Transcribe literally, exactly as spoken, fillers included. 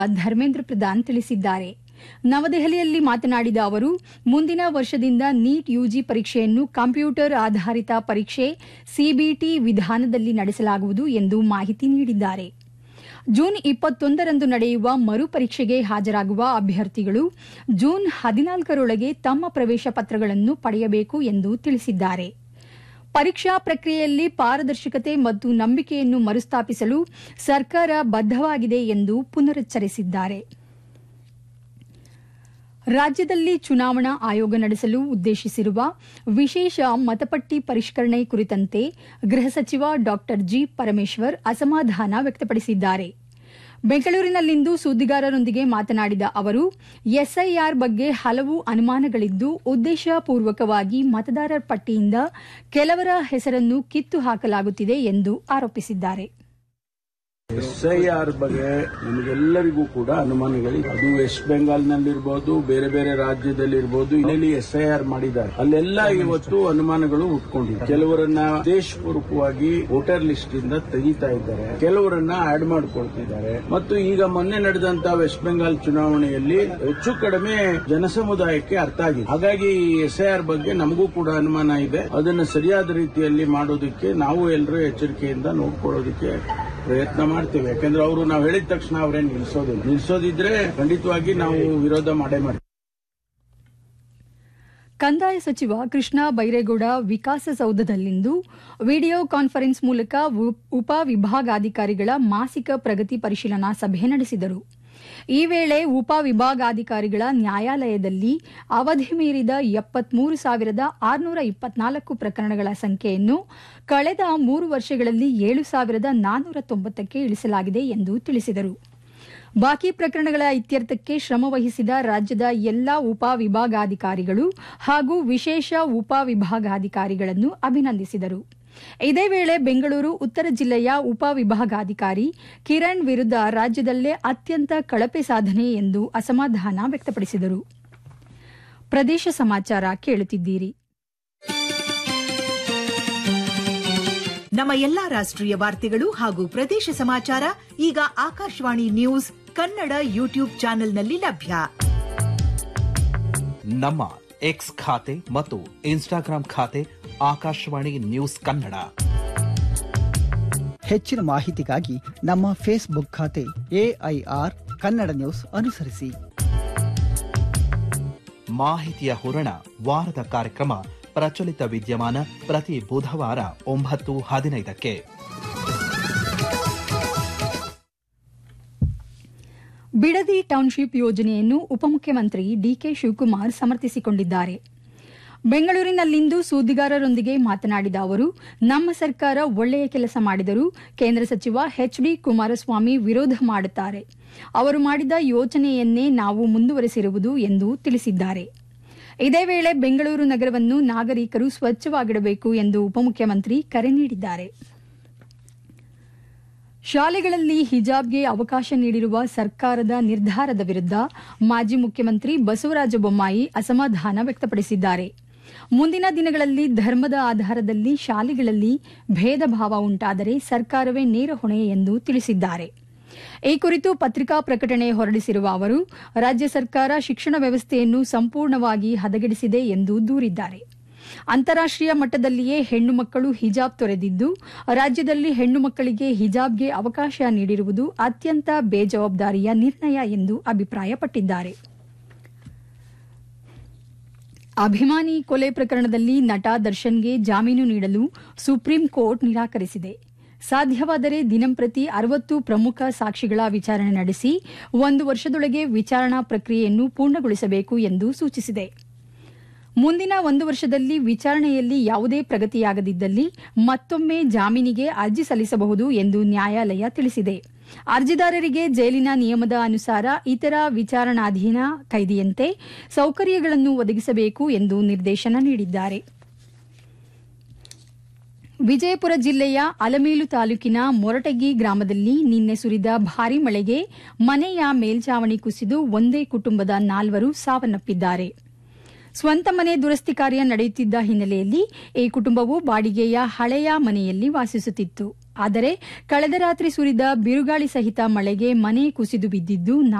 ಧರ್ಮೇಂದ್ರ ಪ್ರಧಾನ್ ತಿಳಿಸಿದ್ದಾರೆ. ನವದೆಹಲಿಯಲ್ಲಿ ಮಾತನಾಡಿದ ಅವರು, ಮುಂದಿನ ವರ್ಷದಿಂದ ನೀಟ್ ಯುಜಿ ಪರೀಕ್ಷೆಯನ್ನು ಕಂಪ್ಯೂಟರ್ ಆಧಾರಿತ ಪರೀಕ್ಷೆ ಸಿಬಿಟಿ ವಿಧಾನದಲ್ಲಿ ನಡೆಸಲಾಗುವುದು ಎಂದು ಮಾಹಿತಿ ನೀಡಿದ್ದಾರೆ. ಜೂನ್ ಇಪ್ಪತ್ತೊಂದರಂದು ನಡೆಯುವ ಮರುಪರೀಕ್ಷೆಗೆ ಹಾಜರಾಗುವ ಅಭ್ಯರ್ಥಿಗಳು ಜೂನ್ ಹದಿನಾಲ್ಕರೊಳಗೆ ತಮ್ಮ ಪ್ರವೇಶ ಪತ್ರಗಳನ್ನು ಪಡೆಯಬೇಕು ಎಂದು ತಿಳಿಸಿದ್ದಾರೆ. ಪರೀಕ್ಷಾ ಪ್ರಕ್ರಿಯೆಯಲ್ಲಿ ಪಾರದರ್ಶಕತೆ ಮತ್ತು ನಂಬಿಕೆಯನ್ನು ಮರುಸ್ಥಾಪಿಸಲು ಸರ್ಕಾರ ಬದ್ಧವಾಗಿದೆ ಎಂದು ಪುನರುಚ್ಚರಿಸಿದ್ದಾರೆ. ರಾಜ್ಯದಲ್ಲಿ ಚುನಾವಣಾ ಆಯೋಗ ನಡೆಸಲು ಉದ್ದೇಶಿಸಿರುವ ವಿಶೇಷ ಮತಪಟ್ಟಿ ಪರಿಷ್ಕರಣೆ ಕುರಿತಂತೆ ಗೃಹ ಸಚಿವ ಡಾ ಜಿ ಪರಮೇಶ್ವರ್ ಅಸಮಾಧಾನ ವ್ಯಕ್ತಪಡಿಸಿದ್ದಾರೆ. ಬೆಂಗಳೂರಿನಲ್ಲಿಂದು ಸುದ್ದಿಗಾರರೊಂದಿಗೆ ಮಾತನಾಡಿದ ಅವರು, ಎಸ್ಐಆರ್ ಬಗ್ಗೆ ಹಲವು ಅನುಮಾನಗಳಿದ್ದು ಉದ್ದೇಶಪೂರ್ವಕವಾಗಿ ಮತದಾರರ ಪಟ್ಟಿಯಿಂದ ಕೆಲವರ ಹೆಸರನ್ನು ಕಿತ್ತು ಹಾಕಲಾಗುತ್ತಿದೆ ಎಂದು ಆರೋಪಿಸಿದ್ದಾರೆ. ಎಸ್ಐಆರ್ ಬಗ್ಗೆ ನಿಮಗೆಲ್ಲರಿಗೂ ಕೂಡ ಅನುಮಾನಗಳಿವೆ. ಅದು ವೆಸ್ಟ್ ಬೆಂಗಾಲ್ನಲ್ಲಿರ್ಬೋದು, ಬೇರೆ ಬೇರೆ ರಾಜ್ಯದಲ್ಲಿರ್ಬೋದು, ಇಲ್ಲಿ ಎಸ್ಐಆರ್ ಮಾಡಿದ್ದಾರೆ. ಅಲ್ಲೆಲ್ಲ ಇವತ್ತು ಅನುಮಾನಗಳು ಹುಟ್ಕೊಂಡಿವೆ. ಕೆಲವರನ್ನ ಉದ್ದೇಶಪೂರ್ವಕವಾಗಿ ವೋಟರ್ ಲಿಸ್ಟ್ ಇಂದ ತೆಗಿತಾ ಇದ್ದಾರೆ, ಕೆಲವರನ್ನ ಆಡ್ ಮಾಡ್ಕೊಳ್ತಿದ್ದಾರೆ. ಮತ್ತು ಈಗ ಮೊನ್ನೆ ನಡೆದಂತ ವೆಸ್ಟ್ ಬೆಂಗಾಲ್ ಚುನಾವಣೆಯಲ್ಲಿ ಹೆಚ್ಚು ಕಡಿಮೆ ಜನಸಮುದಾಯಕ್ಕೆ ಅರ್ಥ ಆಗಿದೆ. ಹಾಗಾಗಿ ಎಸ್ಐಆರ್ ಬಗ್ಗೆ ನಮಗೂ ಕೂಡ ಅನುಮಾನ ಇದೆ. ಅದನ್ನು ಸರಿಯಾದ ರೀತಿಯಲ್ಲಿ ಮಾಡೋದಕ್ಕೆ ನಾವು ಎಲ್ಲರೂ ಎಚ್ಚರಿಕೆಯಿಂದ ನೋಡ್ಕೊಳ್ಳೋದಕ್ಕೆ ಪ್ರಯತ್ನ ಮಾಡ್ತೇವೆ. ಯಾಕಂದ್ರೆ ಅವರು ನಾವು ಹೇಳಿದ ತಕ್ಷಣ ಅವರೇನು ನಿಲ್ಲಿಸೋದಿಲ್ಲ. ನಿಲ್ಲಿಸೋದಿದ್ರೆ ಖಂಡಿತವಾಗಿ ನಾವು ವಿರೋಧ ಮಾಡೇ ಮಾಡ್ತೀವಿ. ಕಂದಾಯ ಸಚಿವ ಕೃಷ್ಣ ಬೈರೇಗೌಡ ವಿಕಾಸಸೌಧದಲ್ಲಿಂದು ವಿಡಿಯೋ ಕಾನ್ಫರೆನ್ಸ್ ಮೂಲಕ ಉಪ ವಿಭಾಗಾಧಿಕಾರಿಗಳ ಮಾಸಿಕ ಪ್ರಗತಿ ಪರಿಶೀಲನಾ ಸಭೆ ನಡೆಸಿದರು. ಈ ವೇಳೆ ಉಪ ವಿಭಾಗಾಧಿಕಾರಿಗಳ ನ್ಯಾಯಾಲಯದಲ್ಲಿ ಅವಧಿ ಮೀರಿದ ಎಪ್ಪತ್ಮೂರು ಸಾವಿರದ ಆರುನೂರ ಇಪ್ಪತ್ನಾಲ್ಕು ಪ್ರಕರಣಗಳ ಸಂಖ್ಯೆಯನ್ನು ಕಳೆದ ಮೂರು ವರ್ಷಗಳಲ್ಲಿ ಏಳು ಸಾವಿರದ ನಾನ್ನೂರ ತೊಂಬತ್ತಕ್ಕೆ ಇಳಿಸಲಾಗಿದೆ ಎಂದು ತಿಳಿಸಿದರು. ಬಾಕಿ ಪ್ರಕರಣಗಳ ಇತ್ಯರ್ಥಕ್ಕೆ ಶ್ರಮವಹಿಸಿದ ರಾಜ್ಯದ ಎಲ್ಲಾ ಉಪ ವಿಭಾಗಾಧಿಕಾರಿಗಳು ಹಾಗೂ ವಿಶೇಷ ಉಪ ವಿಭಾಗಾಧಿಕಾರಿಗಳನ್ನು ಅಭಿನಂದಿಸಿದರು. ಇದೇ ವೇಳೆ ಬೆಂಗಳೂರು ಉತ್ತರ ಜಿಲ್ಲೆಯ ಉಪ ವಿಭಾಗಾಧಿಕಾರಿ ಕಿರಣ್ ವಿರುದ್ಧ ರಾಜ್ಯದಲ್ಲೇ ಅತ್ಯಂತ ಕಳಪೆ ಸಾಧನೆ ಎಂದು ಅಸಮಾಧಾನ ವ್ಯಕ್ತಪಡಿಸಿದರು. ಪ್ರದೇಶ ಸಮಾಚಾರ ಕೇಳುತ್ತಿದ್ದೀರಿ. ನಮ್ಮ ಎಲ್ಲಾ ರಾಷ್ಟ್ರೀಯ ವಾರ್ತೆಗಳು ಹಾಗೂ ಪ್ರದೇಶ ಸಮಾಚಾರ ಈಗ ಆಕಾಶವಾಣಿ ನ್ಯೂಸ್ ಕನ್ನಡ ಯೂಟ್ಯೂಬ್ ಚಾನೆಲ್ನಲ್ಲಿ ಲಭ್ಯ. ನಮ್ಮ ಎಕ್ಸ್ ಖಾತೆ ಮತ್ತು ಇನ್ಸ್ಟಾಗ್ರಾಂ ಖಾತೆ ಆಕಾಶವಾಣಿ ನ್ಯೂಸ್ ಕನ್ನಡ. ಹೆಚ್ಚಿನ ಮಾಹಿತಿಗಾಗಿ ನಮ್ಮ ಫೇಸ್ಬುಕ್ ಖಾತೆ ಎಐಆರ್ ಕನ್ನಡ ನ್ಯೂಸ್ ಅನುಸರಿಸಿ. ಮಾಹಿತಿಯ ಹೂರಣ ವಾರದ ಕಾರ್ಯಕ್ರಮ ಪ್ರಚಲಿತ ವಿದ್ಯಮಾನ ಪ್ರತಿ ಬುಧವಾರ ಒಂಬತ್ತು ಹದಿನೈದಕ್ಕೆ. ಬಿಡದಿ ಟೌನ್ಶಿಪ್ ಯೋಜನೆಯನ್ನು ಉಪಮುಖ್ಯಮಂತ್ರಿ ಡಿಕೆ ಶಿವಕುಮಾರ್ ಸಮರ್ಥಿಸಿಕೊಂಡಿದ್ದಾರೆ. ಬೆಂಗಳೂರಿನಲ್ಲಿಂದು ಸುದ್ದಿಗಾರರೊಂದಿಗೆ ಮಾತನಾಡಿದ ಅವರು, ನಮ್ಮ ಸರ್ಕಾರ ಒಳ್ಳೆಯ ಕೆಲಸ ಮಾಡಿದರೂ ಕೇಂದ್ರ ಸಚಿವ ಎಚ್ ಡಿ ಕುಮಾರಸ್ವಾಮಿ ವಿರೋಧ ಮಾಡುತ್ತಾರೆ. ಅವರು ಮಾಡಿದ ಯೋಜನೆಯನ್ನೇ ನಾವು ಮುಂದುವರೆಸಿರುವುದು ಎಂದು ತಿಳಿಸಿದ್ದಾರೆ. ಇದೇ ವೇಳೆ ಬೆಂಗಳೂರು ನಗರವನ್ನು ನಾಗರಿಕರು ಸ್ವಚ್ಛವಾಗಿಡಬೇಕು ಎಂದು ಉಪಮುಖ್ಯಮಂತ್ರಿ ಕರೆ ನೀಡಿದ್ದಾರೆ. ಶಾಲೆಗಳಲ್ಲಿ ಹಿಜಾಬ್ಗೆ ಅವಕಾಶ ನೀಡಿರುವ ಸರ್ಕಾರದ ನಿರ್ಧಾರದ ವಿರುದ್ಧ ಮಾಜಿ ಮುಖ್ಯಮಂತ್ರಿ ಬಸವರಾಜ ಬೊಮ್ಮಾಯಿ ಅಸಮಾಧಾನ ವ್ಯಕ್ತಪಡಿಸಿದ್ದಾರೆ. ಮುಂದಿನ ದಿನಗಳಲ್ಲಿ ಧರ್ಮದ ಆಧಾರದಲ್ಲಿ ಶಾಲೆಗಳಲ್ಲಿ ಭೇದ ಭಾವ ಉಂಟಾದರೆ ಸರ್ಕಾರವೇ ನೇರ ಹೊಣೆ ಎಂದು ತಿಳಿಸಿದ್ದಾರೆ. ಈ ಕುರಿತು ಪತ್ರಿಕಾ ಪ್ರಕಟಣೆ ಹೊರಡಿಸಿರುವ ಅವರು, ರಾಜ್ಯ ಸರ್ಕಾರ ಶಿಕ್ಷಣ ವ್ಯವಸ್ಥೆಯನ್ನು ಸಂಪೂರ್ಣವಾಗಿ ಹದಗೆಡಿಸಿದೆ ಎಂದು ದೂರಿದ್ದಾರೆ. ಅಂತಾರಾಷ್ಟೀಯ ಮಟ್ಟದಲ್ಲಿಯೇ ಹೆಣ್ಣು ಮಕ್ಕಳು ಹಿಜಾಬ್ ತೊರೆದಿದ್ದು, ರಾಜ್ಯದಲ್ಲಿ ಹೆಣ್ಣು ಮಕ್ಕಳಿಗೆ ಹಿಜಾಬ್ಗೆ ಅವಕಾಶ ನೀಡಿರುವುದು ಅತ್ಯಂತ ಬೇಜವಾಬ್ದಾರಿಯ ನಿರ್ಣಯ ಎಂದು ಅಭಿಪ್ರಾಯಪಟ್ಟಿದ್ದಾರೆ. ಅಭಿಮಾನಿ ಕೊಲೆ ಪ್ರಕರಣದಲ್ಲಿ ನಟ ದರ್ಶನ್ಗೆ ಜಾಮೀನು ನೀಡಲು ಸುಪ್ರೀಂ ಕೋರ್ಟ್ ನಿರಾಕರಿಸಿದೆ. ಸಾಧ್ಯವಾದರೆ ದಿನಂಪ್ರತಿ ಅರವತ್ತು ಪ್ರಮುಖ ಸಾಕ್ಷಿಗಳ ವಿಚಾರಣೆ ನಡೆಸಿ ಒಂದು ವರ್ಷದೊಳಗೆ ವಿಚಾರಣಾ ಪ್ರಕ್ರಿಯೆಯನ್ನು ಪೂರ್ಣಗೊಳಿಸಬೇಕು ಎಂದು ಸೂಚಿಸಿದೆ. ಮುಂದಿನ ಒಂದು ವರ್ಷದಲ್ಲಿ ವಿಚಾರಣೆಯಲ್ಲಿ ಯಾವುದೇ ಪ್ರಗತಿಯಾಗದಿದ್ದಲ್ಲಿ ಮತ್ತೊಮ್ಮೆ ಜಾಮೀನಿಗೆ ಅರ್ಜಿ ಸಲ್ಲಿಸಬಹುದು ಎಂದು ನ್ಯಾಯಾಲಯ ತಿಳಿಸಿದೆ. ಅರ್ಜಿದಾರರಿಗೆ ಜೈಲಿನ ನಿಯಮದ ಅನುಸಾರ ಇತರ ವಿಚಾರಣಾಧೀನ ಕೈದಿಯಂತೆ ಸೌಕರ್ಯಗಳನ್ನು ಒದಗಿಸಬೇಕು ಎಂದು ನಿರ್ದೇಶನ ನೀಡಿದ್ದಾರೆ. ವಿಜಯಪುರ ಜಿಲ್ಲೆಯ ಅಲಮೇಲು ತಾಲೂಕಿನ ಮೊರಟಗಿ ಗ್ರಾಮದಲ್ಲಿ ನಿನ್ನೆ ಸುರಿದ ಭಾರೀ ಮಳೆಗೆ ಮನೆಯ ಮೇಲ್ಚಾವಣಿ ಕುಸಿದು ಒಂದೇ ಕುಟುಂಬದ ನಾಲ್ವರು ಸಾವನ್ನಪ್ಪಿದ್ದಾರೆ. ಸ್ವಂತ ಮನೆ ದುರಸ್ತಿ ಕಾರ್ಯ ನಡೆಯುತ್ತಿದ್ದ ಹಿನ್ನೆಲೆಯಲ್ಲಿ ಈ ಕುಟುಂಬವು ಬಾಡಿಗೆಯ ಹಳೆಯ ಮನೆಯಲ್ಲಿ ವಾಸಿಸುತ್ತಿತ್ತು. ಆದರೆ ಕಳೆದ ರಾತ್ರಿ ಸುರಿದ ಬಿರುಗಾಳಿ ಸಹಿತ ಮಳೆಗೆ ಮನೆ ಕುಸಿದು ಬಿದ್ದಿದ್ದು